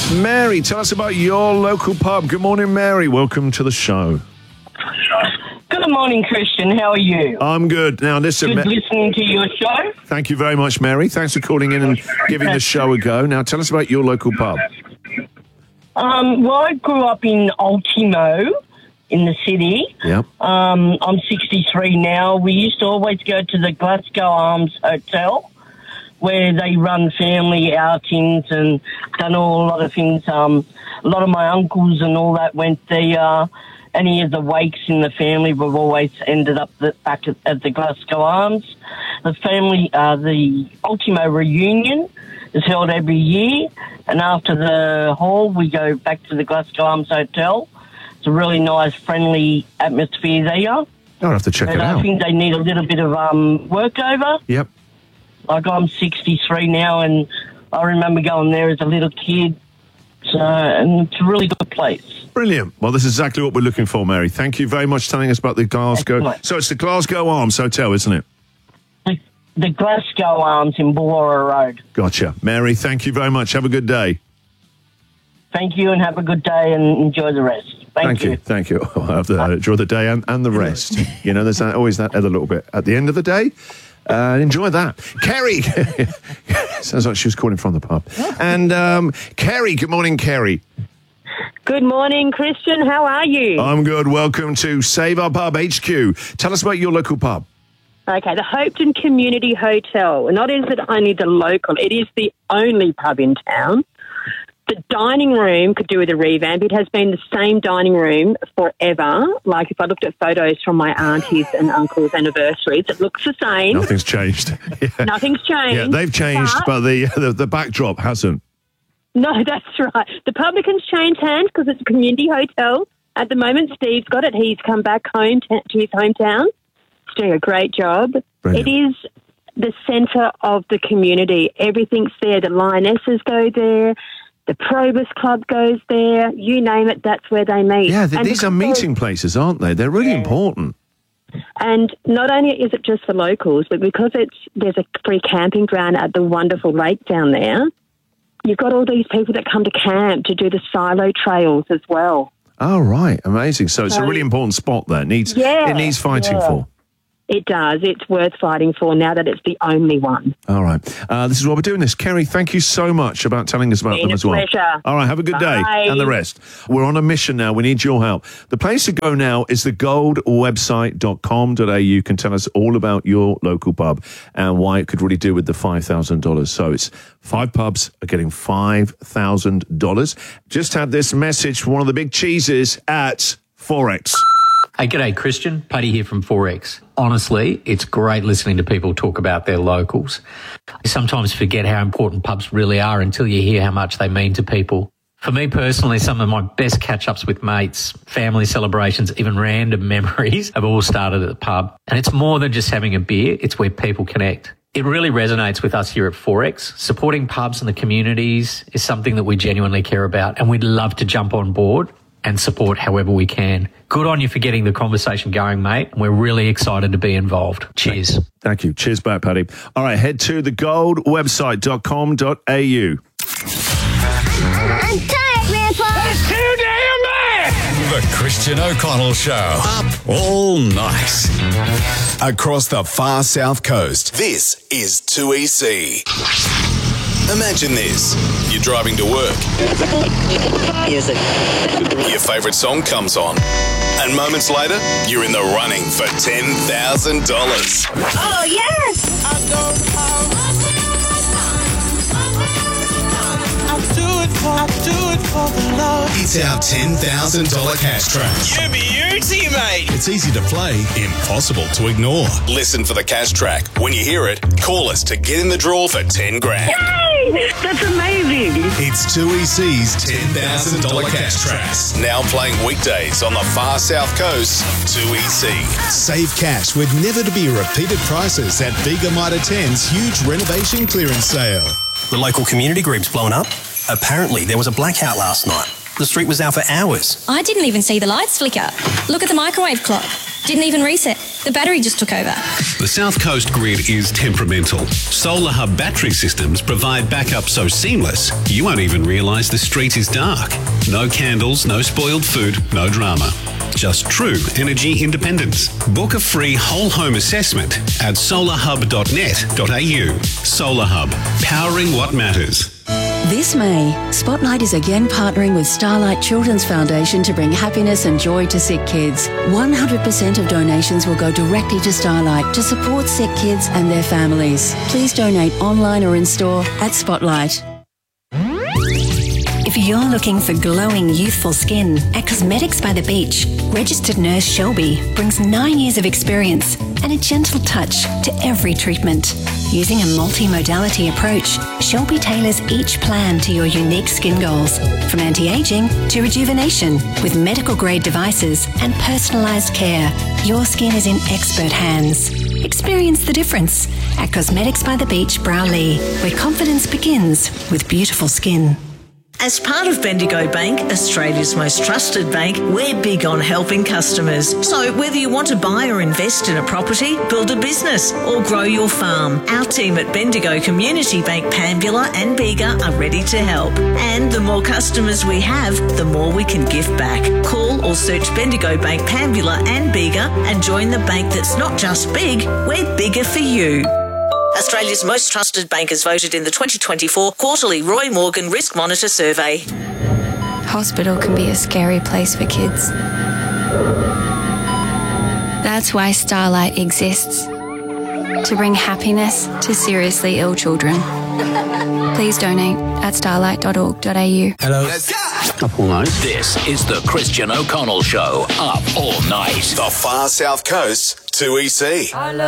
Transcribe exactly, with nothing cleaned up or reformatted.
Mary, tell us about your local pub. Good morning, Mary. Welcome to the show. Good morning, Christian. How are you? I'm good. Now, listen. Good Ma- listening to your show. Thank you very much, Mary. Thanks for calling in and giving the show a go. Now, tell us about your local pub. Um, well, I grew up in Ultimo in the city. Yep. Um, I'm sixty-three now. We used to always go to the Glasgow Arms Hotel, where they run family outings and done all, a lot of things. Um, a lot of my uncles and all that went there. Any of the wakes in the family, we've always ended up the, back at, at the Glasgow Arms. The family, uh, the Ultimo reunion is held every year, and after the hall, we go back to the Glasgow Arms Hotel. It's a really nice, friendly atmosphere there. I'll have to check but it out. I think they need a little bit of um, work over. Yep. Like, I'm sixty-three now, and I remember going there as a little kid. So, and it's a really good place. Brilliant. Well, this is exactly what we're looking for, Mary. Thank you very much for telling us about the Glasgow. Excellent. So it's the Glasgow Arms Hotel, isn't it? The, the Glasgow Arms in Bullora Road. Gotcha. Mary, thank you very much. Have a good day. Thank you, and have a good day, and enjoy the rest. Thank, Thank you. you. Thank you. I'll have the, enjoy the day and, and the rest. You know, there's that, always that other little bit at the end of the day. Uh, enjoy that. Kerry! Sounds like she was calling from the pub. And um, Kerry, good morning, Kerry. Good morning, Christian. How are you? I'm good. Welcome to Save Our Pub H Q. Tell us about your local pub. Okay, the Hopeton Community Hotel. Not is it only the local, it is the only pub in town. The dining room could do with a revamp. It has been the same dining room forever. Like, if I looked at photos from my aunties and uncles' anniversaries, it looks the same. Nothing's changed. Yeah. Nothing's changed. Yeah, they've changed, but, but the, the the backdrop hasn't. No, that's right. The publicans changed hands because it's a community hotel. At the moment, Steve's got it. He's come back home to, to his hometown. He's doing a great job. Brilliant. It is the centre of the community. Everything's there. The Lionesses go there. The Probus Club goes there. You name it, that's where they meet. Yeah, th- And these are because- meeting places, aren't they? They're really important. And not only is it just for locals, but because it's there's a free camping ground at the wonderful lake down there, you've got all these people that come to camp to do the silo trails as well. Oh, right. Amazing. So it's a So- really important spot there. It needs, Yeah, it needs fighting yeah. for. It does. It's worth fighting for now that it's the only one. All right. Uh, this is why we're doing this. Kerry, thank you so much about telling us about Been them a as well. pleasure. All right. Have a good day. Bye. And the rest. We're on a mission now. We need your help. The place to go now is the gold website dot com dot a u. You can tell us all about your local pub and why it could really do with the five thousand dollars. So it's five pubs are getting five thousand dollars. Just had this message from one of the big cheeses at Forex. Hey, g'day, Christian. Paddy here from Forex. Honestly, it's great listening to people talk about their locals. I sometimes forget how important pubs really are until you hear how much they mean to people. For me personally, some of my best catch-ups with mates, family celebrations, even random memories have all started at the pub. And it's more than just having a beer, it's where people connect. It really resonates with us here at Forex. Supporting pubs and the communities is something that we genuinely care about, and we'd love to jump on board and support however we can. Good on you for getting the conversation going, mate. We're really excited to be involved. Cheers. Thank you. Cheers back, Paddy. All right, head to the gold website dot com dot a u. I'm tired, Grandpa. That's too damn bad! The Christian O'Connell Show. Up all night. Across the far south coast, this is two E C. Imagine this. You're driving to work. Music. Your favourite song comes on. And moments later, you're in the running for ten thousand dollars. Oh, yes! I don't I do it for, I do it for the love. It's our ten thousand dollars cash track. You beauty, mate. It's easy to play, impossible to ignore. Listen for the cash track. When you hear it, call us to get in the draw for ten grand. Yay! That's amazing. It's two E C's ten thousand dollars cash tracks. Now playing weekdays on the far south coast. two E C. Save cash with never to be repeated prices at Bega Mitre ten's huge renovation clearance sale. The local community group's blown up. Apparently, there was a blackout last night. The street was out for hours. I didn't even see the lights flicker. Look at the microwave clock. Didn't even reset. The battery just took over. The South Coast grid is temperamental. Solar Hub battery systems provide backup so seamless, you won't even realise the street is dark. No candles, no spoiled food, no drama. Just true energy independence. Book a free whole home assessment at solar hub dot net dot a u. Solar Hub, powering what matters. This May, Spotlight is again partnering with Starlight Children's Foundation to bring happiness and joy to sick kids. one hundred percent of donations will go directly to Starlight to support sick kids and their families. Please donate online or in store at Spotlight. If you're looking for glowing, youthful skin, at Cosmetics by the Beach, registered nurse Shelby brings nine years of experience and a gentle touch to every treatment. Using a multi-modality approach, Shelby tailors each plan to your unique skin goals, from anti-aging to rejuvenation, with medical-grade devices and personalised care. Your skin is in expert hands. Experience the difference at Cosmetics by the Beach, Browley, where confidence begins with beautiful skin. As part of Bendigo Bank, Australia's most trusted bank, we're big on helping customers. So whether you want to buy or invest in a property, build a business or grow your farm, our team at Bendigo Community Bank Pambula and Bega are ready to help. And the more customers we have, the more we can give back. Call or search Bendigo Bank Pambula and Bega and join the bank that's not just big, we're bigger for you. Australia's most trusted bank is voted in the twenty twenty-four Quarterly Roy Morgan Risk Monitor Survey. Hospital can be a scary place for kids. That's why Starlight exists, to bring happiness to seriously ill children. Please donate at starlight dot org dot a u. Hello. Let's go. Up all night. This is the Christian O'Connell Show. Up all night. The Far South Coast, two E C.